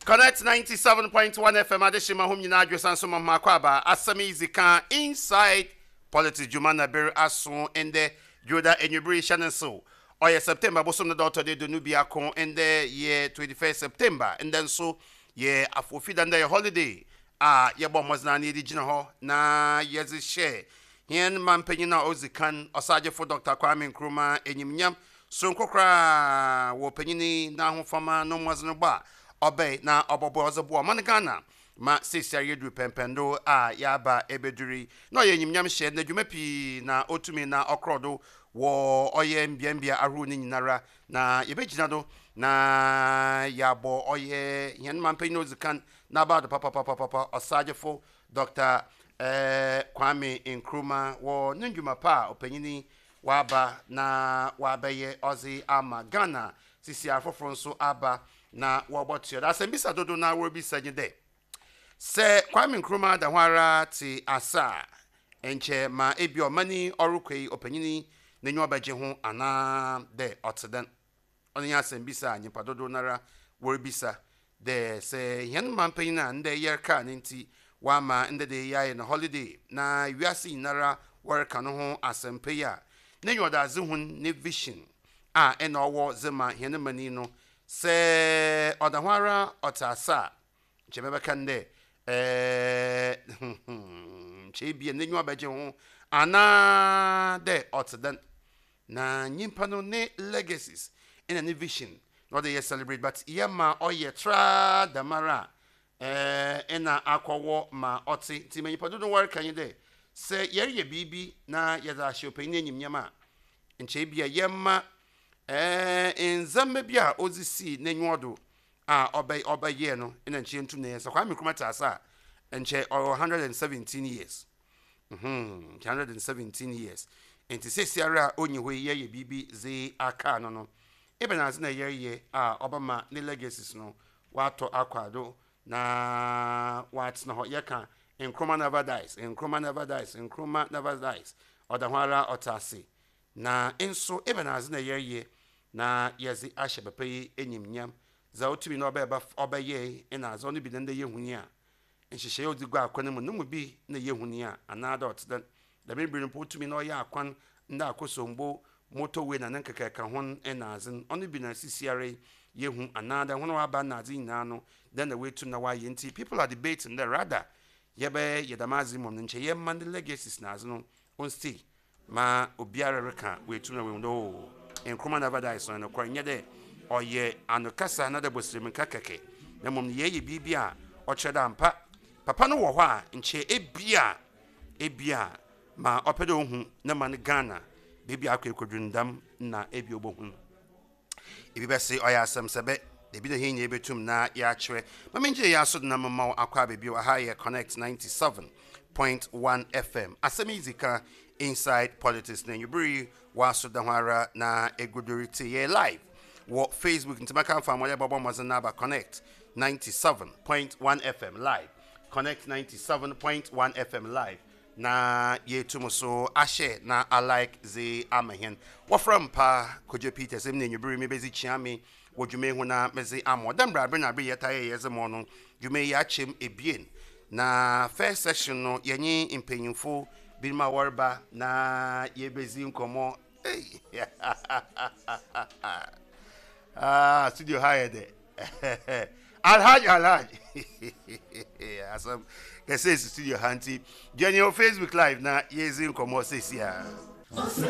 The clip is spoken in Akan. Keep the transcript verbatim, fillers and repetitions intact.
Connect ninety-seven point one F M adishima hum nyina adwesan so mama kwaba asami zika inside politics jumana ber aso ende joda enyubri shanenso oye September bosom no doctor de do nubia kon ende ye twenty-first September and then so ye afofida nda ye holiday ah ye bo mozna ni di gina ho na ye ze share hien mampanyina ozikan osaje for Doctor Kwame Nkrumah enyimnyam so nkokra wo panyini na ho fama no mozno ba obey na obobo ozobo man Ghana ma sisia yedu pempendo a yaba ebeduri no ye nyimnyam hye na dwuma pi na otumi na okrodo wo oye mbiambia aru ni nyinara na yebegina do na yabo oye yen mampanyino zikan na bado papa papa papa osajefo Doctor eh Kwame Nkrumah wo ndwuma pa opanyini waba na wabeye ozi ama Ghana sisi afoforo nso aba na wobotio da sembisa dodo na wobisa nyede se Kwame Nkrumah da hwara ti asa enche ma ebi omani orukwei opanyini nenyo abaje ho ana de oteden onya sembisa nyipa dodo nara wobisa de se yen mampanyina nde yerka nti wama nde de yaye na holiday na wiase nara worka no ho asempe ya nenyo da zehun ne vision a ena owo zema yen mani no se odahwara otasa chebebe kande eh chebi nenyo abaje ho ana de otden na nyimpa no ne legacies in a vision no they celebrate but yema oye tra damara eh ena akwowo ma oti ti menyipa do work kan de se yeye bibi na yeza shope ni nyimnyama nchebi yema eh enzame bia ozisi nenyodo a obey obeye no ina nche ntum ne so Kwame Nkrumah tasa nche one hundred seventeen years mhm one hundred seventeen years enti sesiara onyihwe yeye bibi ze aka no no ebenazi na yeye a obama ne legacies no wato akwado na what no yeka Nkrumah never dies Nkrumah never dies Nkrumah never dies odahwara otase na enso ebenazi na yeye na yezi ashebepe enyimnyam za otumi no obeba obeye ina azo no bi nde yehuni a enhihye odigwa akwan mu no mu bi na yehuni a anada otden da mebiri no potumi no ya akwan nda akosombo moto we na nkeka ka hon ina azin ono bi na sisiare yehu anada hono aba na azin na no then the way to na why nti people are debating the rather yebe yedamazi mom nche yemman the legacies na azin on stay ma obiara reka we to na we ndo Nkrumah never dies so na kwanya de oye anokasa na de bosrem kakake na mom ye ye bibia o cheda mpa papa no wo ho a nche ebia ebia ma opedo hu na man Ghana bibia akwekodwundam na ebi obohu ebi bese oya asem sebe ebi de henya ebetum na ya kire ma menje ya so na mama akwa bebi wa ha Connect ninety-seven point one F M asem izika inside politics na yubri waso da hwara na egudoriti ye live wo Facebook ntimaka fa mo ya babo mazana ba Connect ninety-seven point one F M live Connect ninety-seven point one F M live na yetumo so ashe na alike ze amahen wo from pa Kojo Peter sem na yubri me bezi chiame wo dwume hu na mezi amo dam bra be na be yetaye yeze mo no dwume ya chem ebien na first session no yenyi impenyimfo Bilma Warba na yebezi nkomo hey ah studio high there alhaj alhaj asam kese studio hanti jenyo Facebook live na yezi nkomo sesia